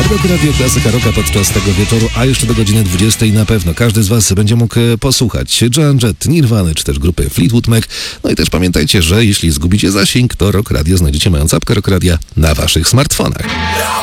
Rock Radio Klasyka Rocka podczas tego wieczoru, a jeszcze do godziny 20 na pewno każdy z Was będzie mógł posłuchać Joan Jett, Nirwany czy też grupy Fleetwood Mac. No i też pamiętajcie, że jeśli zgubicie zasięg, to Rock Radio znajdziecie mając apkę Rock Radia na Waszych smartfonach.